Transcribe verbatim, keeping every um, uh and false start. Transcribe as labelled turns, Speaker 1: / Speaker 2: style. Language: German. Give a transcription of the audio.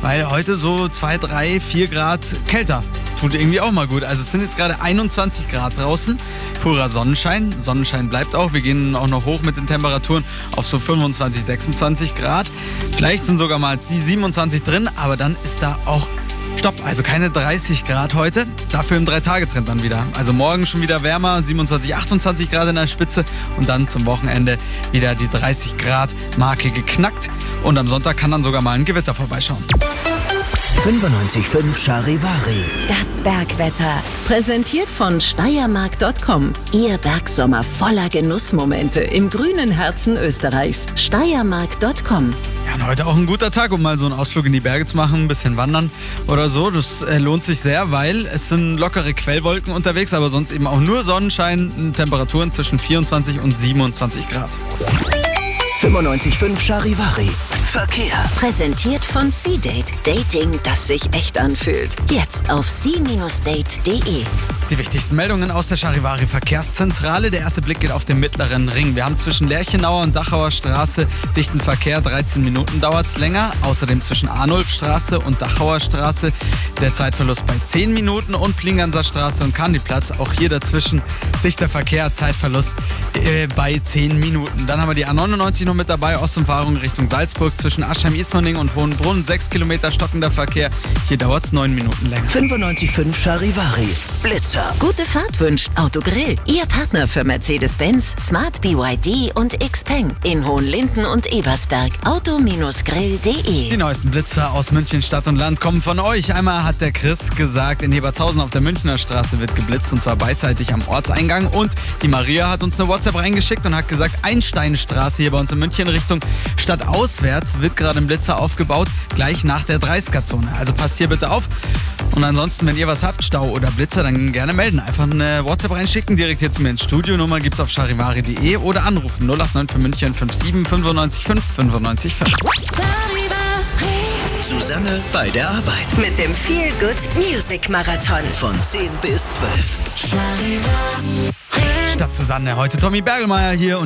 Speaker 1: weil heute so zwei, drei, vier Grad kälter. Tut irgendwie auch mal gut. Also es sind jetzt gerade einundzwanzig Grad draußen, purer Sonnenschein. Sonnenschein bleibt auch. Wir gehen auch noch hoch mit den Temperaturen auf so fünfundzwanzig, sechsundzwanzig Grad. Vielleicht sind sogar mal siebenundzwanzig drin, aber dann ist da auch Stopp. Also keine dreißig Grad heute, dafür im Drei-Tage-Trend dann wieder. Also morgen schon wieder wärmer, siebenundzwanzig, achtundzwanzig Grad in der Spitze und dann zum Wochenende wieder die dreißig Grad Marke geknackt. Und am Sonntag kann dann sogar mal ein Gewitter vorbeischauen.
Speaker 2: fünfundneunzig Komma fünf Charivari.
Speaker 3: Das Bergwetter. Präsentiert von steiermark Punkt com. Ihr Bergsommer voller Genussmomente im grünen Herzen Österreichs. steiermark Punkt com.
Speaker 1: Ja, und heute auch ein guter Tag, um mal so einen Ausflug in die Berge zu machen, ein bisschen wandern oder so. Das äh, lohnt sich sehr, weil es sind lockere Quellwolken unterwegs, aber sonst eben auch nur Sonnenschein, Temperaturen zwischen vierundzwanzig und siebenundzwanzig Grad.
Speaker 2: fünfundneunzig Komma fünf Charivari. Verkehr.
Speaker 3: Präsentiert von C-Date. Dating, das sich echt anfühlt. Jetzt auf c Date Punkt de.
Speaker 1: Die wichtigsten Meldungen aus der Charivari Verkehrszentrale. Der erste Blick geht auf den mittleren Ring. Wir haben zwischen Lerchenauer und Dachauer Straße dichten Verkehr. dreizehn Minuten dauert es länger. Außerdem zwischen Arnulfstraße und Dachauer Straße der Zeitverlust bei zehn Minuten. Und Plinganser Straße und Kandiplatz. Auch hier dazwischen dichter Verkehr, Zeitverlust äh, bei zehn Minuten. Dann haben wir die A neunundneunzig noch mit dabei. Ostumfahrung Richtung Salzburg zwischen Aschheim-Ismaning und Hohenbrunn. sechs Kilometer stockender Verkehr. Hier dauert es neun Minuten länger.
Speaker 2: fünfundneunzig Komma fünf Charivari. Blitzer.
Speaker 3: Gute Fahrt wünscht Autogrill. Ihr Partner für Mercedes-Benz, Smart B Y D und Xpeng. In Hohenlinden und Ebersberg. auto Grill Punkt de.
Speaker 1: Die neuesten Blitzer aus München Stadt und Land kommen von euch. Einmal hat der Chris gesagt, in Hebertshausen auf der Münchner Straße wird geblitzt und zwar beidseitig am Ortseingang. Und die Maria hat uns eine WhatsApp reingeschickt und hat gesagt, Einsteinstraße hier bei uns in München Richtung stadtauswärts wird gerade ein Blitzer aufgebaut, gleich nach der dreißiger-Zone. Also passt hier bitte auf. Und ansonsten, wenn ihr was habt, Stau oder Blitzer, dann gerne melden. Einfach eine WhatsApp reinschicken, direkt hier zu mir ins Studio. Nummer gibt's auf charivari Punkt de oder anrufen null acht neun für München fünf sieben fünfundneunzig fünf fünfundneunzig fünf.
Speaker 2: Susanne bei der Arbeit.
Speaker 3: Mit dem Feel Good Music Marathon.
Speaker 2: Von zehn bis zwölf.
Speaker 1: Stadt Susanne, heute Tommy Bergelmeier hier. Und